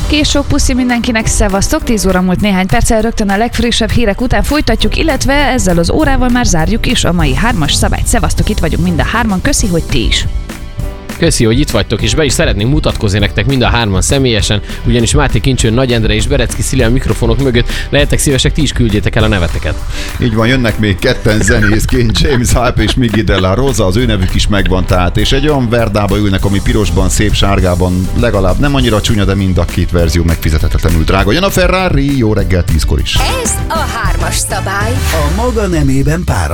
és sok puszi mindenkinek, szevasztok! 10 óra múlt néhány perccel, rögtön a legfrissebb hírek után folytatjuk, illetve ezzel az órával már zárjuk is a mai 3-as szabályt. Szevasztok, itt vagyunk mind a 3-an, köszi, hogy ti is! Köszi, hogy itt vagytok, és be is szeretnénk mutatkozni nektek mind a 3-an személyesen, ugyanis Máté Kincső, Nagy Endre és Berecki Szili a mikrofonok mögött. Lehetek szívesek, ti is küldjétek el a neveteket. Így van, jönnek még ketten zenészként, James Hype és Miggy de la Rosa, az ő nevük is megvan, tehát, és egy olyan verdába ülnek, ami pirosban, szép sárgában, legalább nem annyira csúnya, de mind a két verzió megfizethetetlenül drága. Jön a Ferrari, jó reggel 10-kor is. Ez a 3-as szabály. A maga nemében pár